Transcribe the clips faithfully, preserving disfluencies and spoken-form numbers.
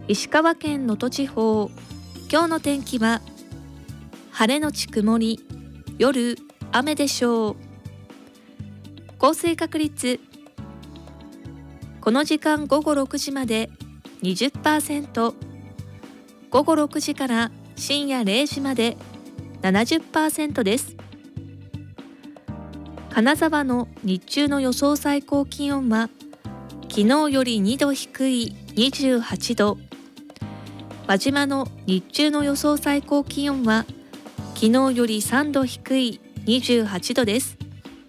石川県能登地方、今日の天気は晴れのち曇り、夜雨でしょう。降水確率、この時間午後ろくじまで にじゅっパーセント、午後ろくじから深夜れいじまで ななじゅっパーセント です。金沢の日中の予想最高気温は昨日よりにど低いにじゅうはちど、輪島の日中の予想最高気温は昨日よりさんど低いにじゅうはちどです。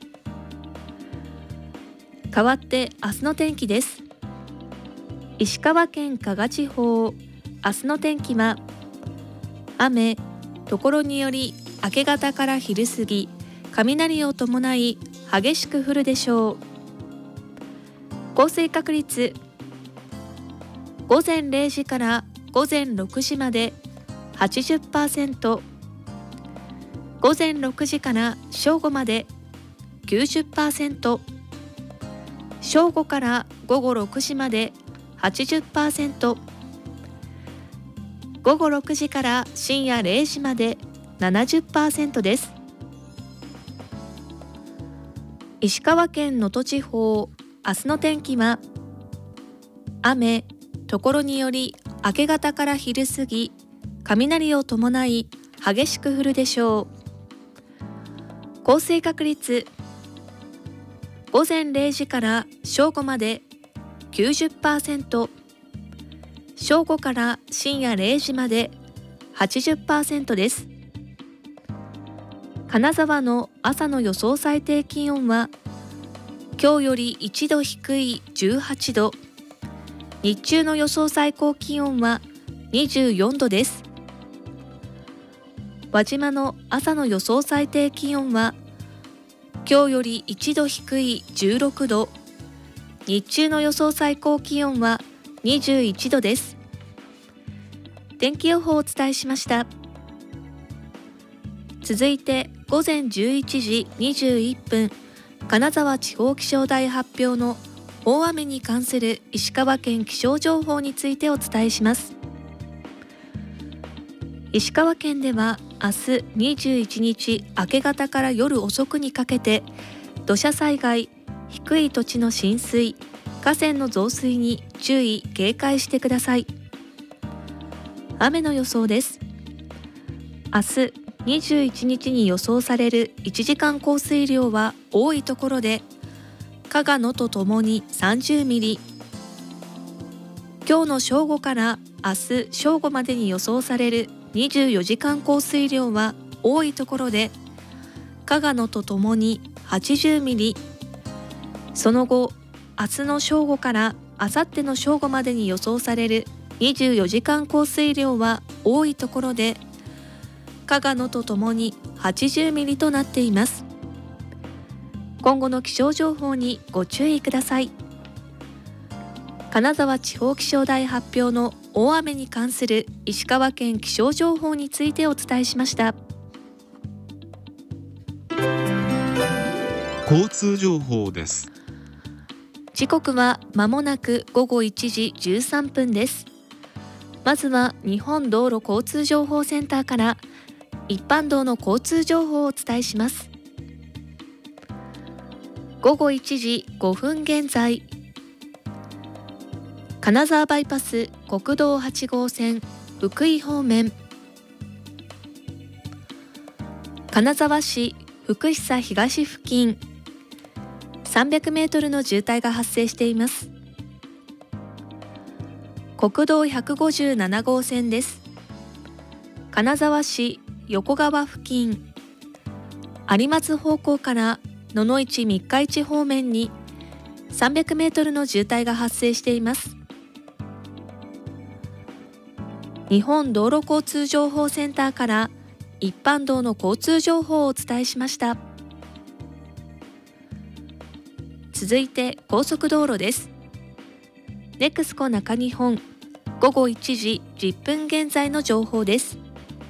変わって明日の天気です。石川県加賀地方、明日の天気は雨、ところにより明け方から昼過ぎ、雷を伴い激しく降るでしょう。降水確率、午前れいじから午前ろくじまで はちじゅっパーセント、午前ろくじから正午まで きゅうじゅっパーセント、正午から午後ろくじまで はちじゅっパーセント、午後ろくじから深夜れいじまで ななじゅっパーセント です。石川県能登地方、明日の天気は雨、ところにより明け方から昼過ぎ、雷を伴い激しく降るでしょう。降水確率、午前れいじから正午まで きゅうじゅっパーセント、正午から深夜れいじまで はちじゅっパーセント です。金沢の朝の予想最低気温は今日よりいちど低いじゅうはちど、日中の予想最高気温はにじゅうよんどです。輪島の朝の予想最低気温は今日よりいちど低いじゅうろくど、日中の予想最高気温はにじゅういちどです。天気予報をお伝えしました。続いて午前じゅういちじにじゅういっぷん、金沢地方気象台発表の大雨に関する石川県気象情報についてお伝えします。石川県では明日にじゅういちにち明け方から夜遅くにかけて土砂災害、低い土地の浸水、河川の増水に注意・警戒してください。雨の予想です。明日にじゅういちにちに予想されるいちじかん降水量は多いところで加賀野とともにさんじゅうミリ、今日の正午から明日正午までに予想されるにじゅうよじかん降水量は多いところで加賀野とともにはちじゅうミリ、その後明日の正午から明後日の正午までに予想されるにじゅうよじかん降水量は多いところで加賀野とともにはちじゅうミリとなっています。今後の気象情報にご注意ください。金沢地方気象台発表の大雨に関する石川県気象情報についてお伝えしました。 交通情報です。 時刻はまもなくごごいちじじゅうさんぷんです。まずは日本道路交通情報センターから一般道の交通情報をお伝えします。ごごいちじごふん現在、金沢バイパス国道はちごうせん福井方面、金沢市福久東付近さんびゃくメートルの渋滞が発生しています。国道ひゃくごじゅうななごうせんです。金沢市横川付近、有松方向から野々市三日市方面にさんびゃくメートルの渋滞が発生しています。日本道路交通情報センターから一般道の交通情報をお伝えしました。続いて高速道路です。ネクスコ中日本ごごいちじじゅっぷん現在の情報です。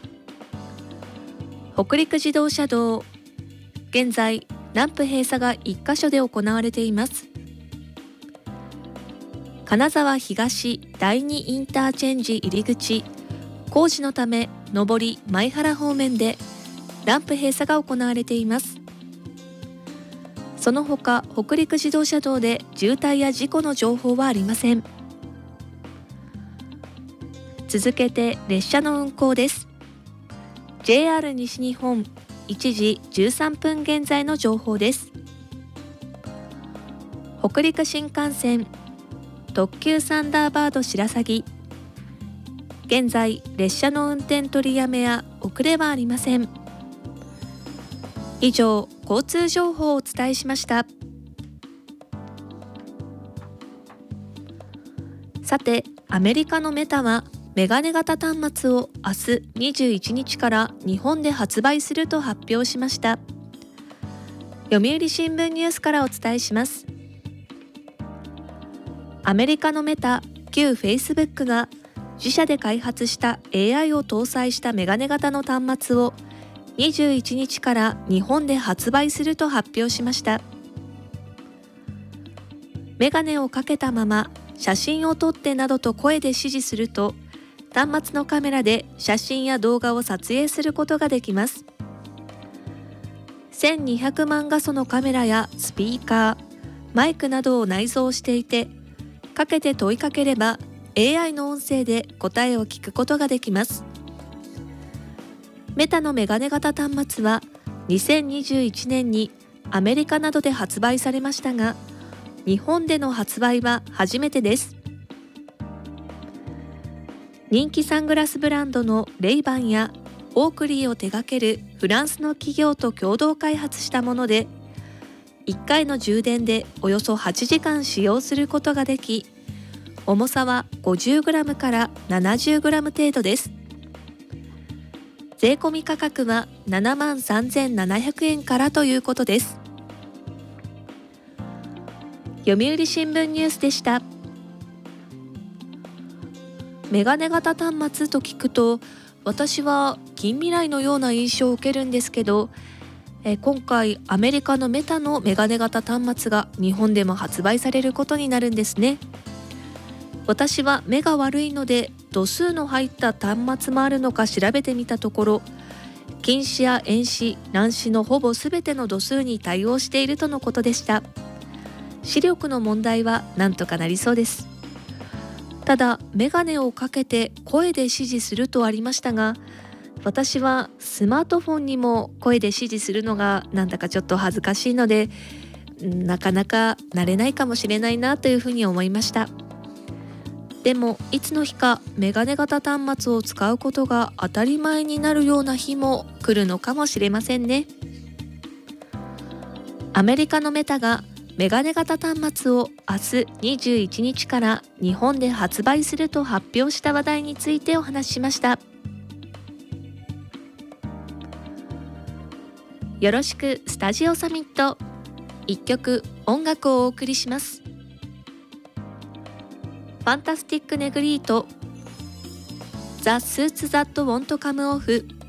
北陸自動車道、現在ランプ閉鎖がいっかしょで行われています。 金沢東だいにインターチェンジ入り口工事のため上り前原方面でランプ閉鎖が行われています。その他北陸自動車道で渋滞や事故の情報はありません。続けて列車の運行です。 ジェイアール 西日本いちじじゅうさんぷん現在の情報です。北陸新幹線特急サンダーバード白鷺、現在列車の運転取りやめや遅れはありません。以上、交通情報をお伝えしました。さて、アメリカのメタはメガネ型端末を明日にじゅういちにちから日本で発売すると発表しました。読売新聞ニュースからお伝えします。アメリカのメタ、旧 Facebook が自社で開発した エーアイ を搭載したメガネ型の端末をにじゅういちにちから日本で発売すると発表しました。メガネをかけたまま写真を撮ってなどと声で指示すると、端末のカメラで写真や動画を撮影することができます。せんにひゃくまん画素のカメラやスピーカー、マイクなどを内蔵していて、かけて問いかければ エーアイ の音声で答えを聞くことができます。メタのメガネ型端末はにせんにじゅういちねんにアメリカなどで発売されましたが、日本での発売は初めてです。人気サングラスブランドのレイバンやオークリーを手掛けるフランスの企業と共同開発したもので、いっかいの充電でおよそはちじかん使用することができ、重さは ごじゅうグラム から ななじゅうグラム 程度です。税込み価格はななまんさんぜんななひゃくえんからということです。読売新聞ニュースでした。メガネ型端末と聞くと、私は近未来のような印象を受けるんですけど、え今回アメリカのメタのメガネ型端末が日本でも発売されることになるんですね。私は目が悪いので度数の入った端末もあるのか調べてみたところ、近視や遠視、乱視のほぼすべての度数に対応しているとのことでした。視力の問題はなんとかなりそうです。ただ、メガネをかけて声で指示するとありましたが、私はスマートフォンにも声で指示するのがなんだかちょっと恥ずかしいので、なかなか慣れないかもしれないなというふうに思いました。でもいつの日かメガネ型端末を使うことが当たり前になるような日も来るのかもしれませんね。アメリカのメタがメガネ型端末を明日にじゅういちにちから日本で発売すると発表した話題についてお話ししました。よろしくスタジオサミット。一曲音楽をお送りします。ファンタスティックネグリート The Suits That Won't Come Off